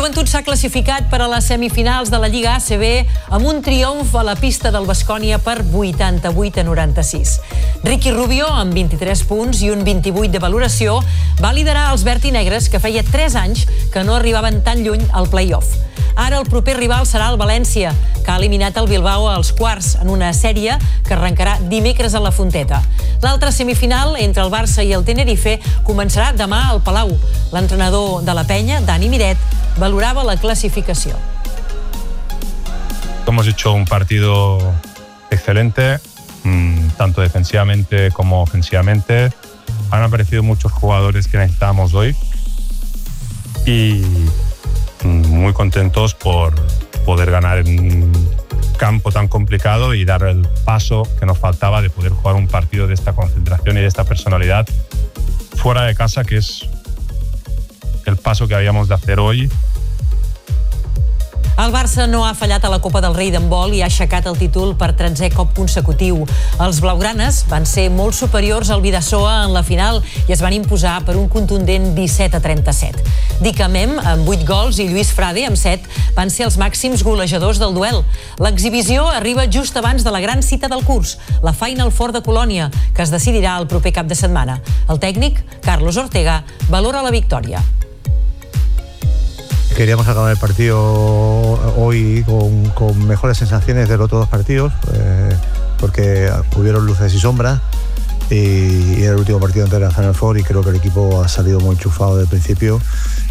Joventut s'ha classificat per a les semifinals de la Lliga ACB amb un triomf a la pista del Baskonia per 88-96. Ricky Rubio, amb 23 punts i un 28 de valoració, va liderar els verd i negres, que feia 3 anys que no arribaven tan lluny al play-off. Ara el proper rival serà el València, que ha eliminat el Bilbao als quarts en una sèrie que arrencarà dimecres a la Fonteta. L'altra semifinal, entre el Barça i el Tenerife, començarà demà al Palau. L'entrenador de la Penya, Dani Miret, valorava la clasificació. Hemos hecho un partido excelente, tanto defensivamente como ofensivamente. Han aparecido muchos jugadores que necesitábamos hoy y muy contentos por poder ganar en un campo tan complicado y dar el paso que nos faltaba de poder jugar un partido de esta concentración y de esta personalidad fuera de casa, que es el paso que habíamos de hacer hoy. El Barça no ha fallat a la Copa del Rei d'handbol i ha aixecat el títol per 13è cop consecutiu. Els blaugranes van ser molt superiors al Bidasoa en la final i es van imposar per un contundent 17-37. Dica Mem, amb 8 gols, i Lluís Frade, amb 7, van ser els màxims golejadors del duel. L'exhibició arriba just abans de la gran cita del curs, la Final Four de Colònia, que es decidirà el proper cap de setmana. El tècnic, Carlos Ortega, valora la victòria. Queríamos acabar el partido hoy con mejores sensaciones de los otros dos partidos, porque hubieron luces y sombras y era el último partido entre la Final Four y creo que el equipo ha salido muy enchufado desde el principio.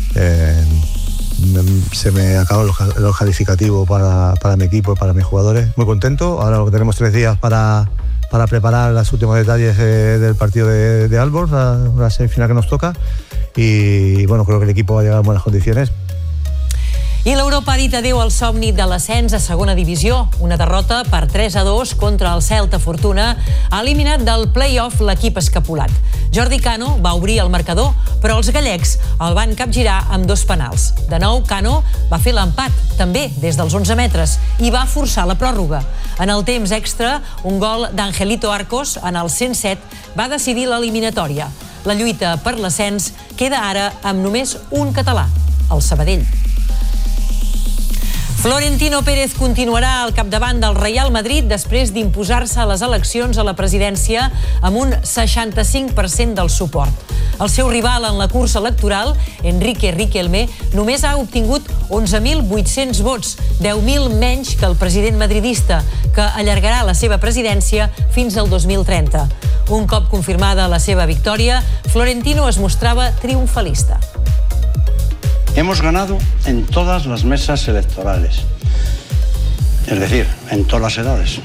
Se me acabó los calificativos para mi equipo y para mis jugadores. Muy contento. Ahora tenemos 3 días para preparar los últimos detalles del partido de Aalborg, la semifinal que nos toca. Y bueno, creo que el equipo va a llegar en buenas condiciones. I l'Europa ha dit adéu al somni de l'ascens a segona divisió. Una derrota per 3-2 contra el Celta Fortuna ha eliminat del play-off l'equip escapulat. Jordi Cano va obrir el marcador, però els gallecs el van capgirar amb 2 penals. De nou, Cano va fer l'empat, també des dels 11 metres, i va forçar la pròrroga. En el temps extra, un gol d'Angelito Arcos en el 107 va decidir l'eliminatòria. La lluita per l'ascens queda ara amb només un català, el Sabadell. Florentino Pérez continuarà al capdavant del Real Madrid després d'imposar-se a les eleccions a la presidència amb un 65% del suport. El seu rival en la cursa electoral, Enrique Riquelme, només ha obtingut 11.800 vots, 10.000 menys que el president madridista, que allargarà la seva presidència fins al 2030. Un cop confirmada la seva victòria, Florentino es mostrava triomfalista. Hemos ganado en todas las mesas electorales, es decir, en todas las edades.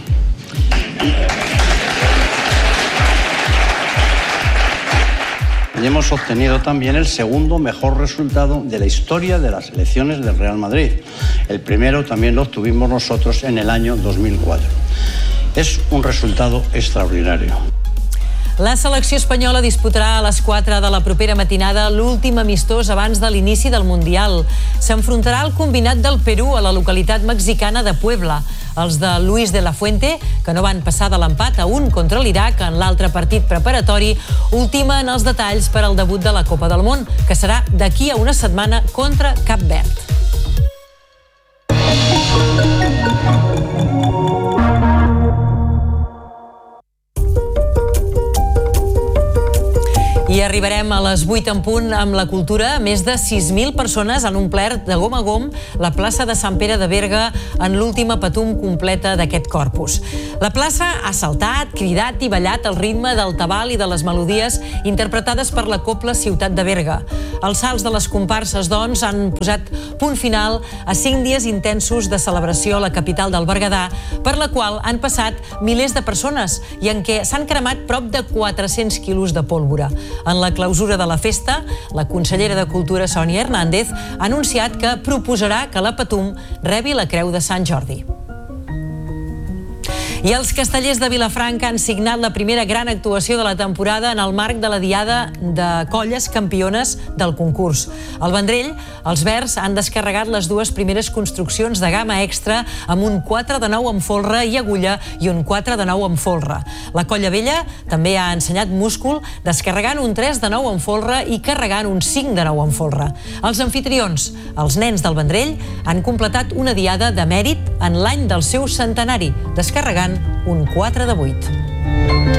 Y hemos obtenido también el segundo mejor resultado de la historia de las elecciones del Real Madrid. El primero también lo obtuvimos nosotros en el año 2004. Es un resultado extraordinario. La selecció espanyola disputarà a les 4 de la propera matinada l'últim amistós abans de l'inici del Mundial. S'enfrontarà al combinat del Perú a la localitat mexicana de Puebla. Els de Luis de la Fuente, que no van passar de l'empat a 1 contra l'Iraq en l'altre partit preparatori, ultimen els detalls per al debut de la Copa del Món, que serà d'aquí a una setmana contra Cap Verd. I arribarem a les 8 en punt amb la cultura. Més de 6.000 persones han omplert de gom a gom la plaça de Sant Pere de Berga en l'última patum completa d'aquest corpus. La plaça ha saltat, cridat i ballat al ritme del tabal i de les melodies interpretades per la Cobla Ciutat de Berga. Els salts de les comparses, doncs, han posat punt final a 5 dies intensos de celebració a la capital del Berguedà, per la qual han passat milers de persones i en què s'han cremat prop de 400 quilos de pólvora. En la clausura de la festa, la consellera de Cultura, Sònia Hernández, ha anunciat que proposarà que la Patum rebi la Creu de Sant Jordi. I els castellers de Vilafranca han signat la primera gran actuació de la temporada en el marc de la Diada de Colles Campiones del concurs. Al Vendrell, els verds han descarregat les dues primeres construccions de gamma extra amb un 4 de 9 amb folre i agulla i un 4 de 9 amb folre. La Colla Vella també ha ensenyat múscul, descarregant un 3 de 9 amb folre i carregant un 5 de 9 amb folre. Els anfitrions, els nens del Vendrell, han completat una diada de mèrit en l'any del seu centenari, descarregant un 4 de 8.